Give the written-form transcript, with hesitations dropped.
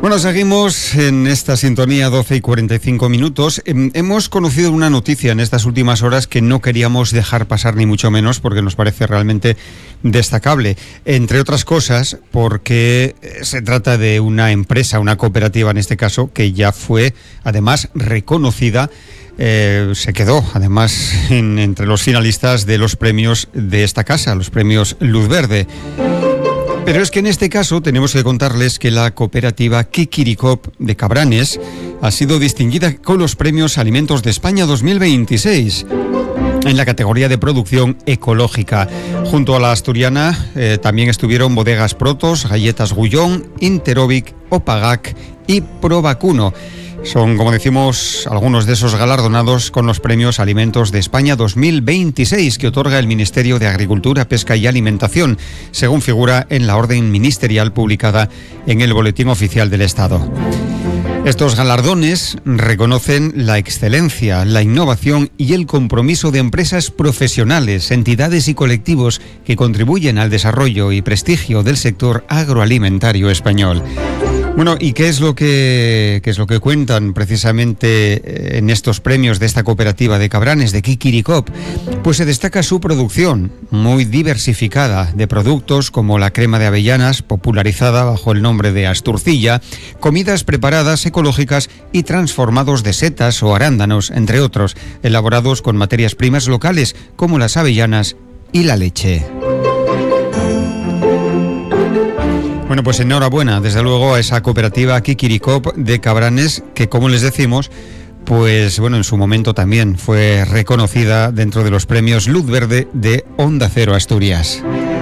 Bueno, seguimos en esta sintonía 12 y 45 minutos. Hemos conocido una noticia en estas últimas horas que no queríamos dejar pasar ni mucho menos porque nos parece realmente destacable. Entre otras cosas porque se trata de una empresa, una cooperativa en este caso, que ya fue además reconocida. Se quedó además entre los finalistas de los premios de esta casa, los premios Luz Verde. Pero es que en este caso tenemos que contarles que la cooperativa Kikirikop de Cabranes ha sido distinguida con los premios Alimentos de España 2026 en la categoría de producción ecológica. Junto a la asturiana también estuvieron Bodegas Protos, Galletas Gullón, Interobic, Opagac y Provacuno. Son, como decimos, algunos de esos galardonados con los premios Alimentos de España 2026 que otorga el Ministerio de Agricultura, Pesca y Alimentación, según figura en la orden ministerial publicada en el Boletín Oficial del Estado. Estos galardones reconocen la excelencia, la innovación y el compromiso de empresas profesionales, entidades y colectivos que contribuyen al desarrollo y prestigio del sector agroalimentario español. Bueno, ¿y qué es lo que cuentan precisamente en estos premios de esta cooperativa de Cabranes, de Kikirikop? Pues se destaca su producción, muy diversificada, de productos como la crema de avellanas, popularizada bajo el nombre de Asturcilla, comidas preparadas ecológicas y transformados de setas o arándanos, entre otros, elaborados con materias primas locales como las avellanas y la leche. Bueno, pues enhorabuena, desde luego, a esa cooperativa Kikirikop de Cabranes, que, como les decimos, pues bueno, en su momento también fue reconocida dentro de los premios Luz Verde de Onda Cero Asturias.